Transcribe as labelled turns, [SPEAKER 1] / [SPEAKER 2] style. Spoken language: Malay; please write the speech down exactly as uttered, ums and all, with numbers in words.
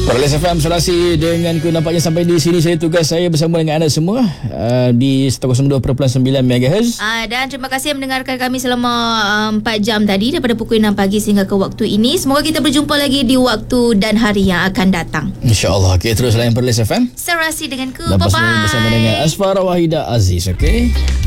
[SPEAKER 1] Perlis F M Serasi denganku nampaknya sampai di sini saya tugas saya bersama dengan anda semua uh, di seratus dua perpuluhan sembilan megahertz.
[SPEAKER 2] Uh, dan terima kasih mendengarkan kami selama uh, empat jam tadi daripada pukul enam pagi sehingga ke waktu ini. Semoga kita berjumpa lagi di waktu dan hari yang akan datang.
[SPEAKER 1] InsyaAllah. Okay, terus layan Perlis F M
[SPEAKER 2] Serasi denganku.
[SPEAKER 1] Lepas
[SPEAKER 2] Bye-bye.
[SPEAKER 1] bersama dengan Asfara Wahida Aziz. Okay.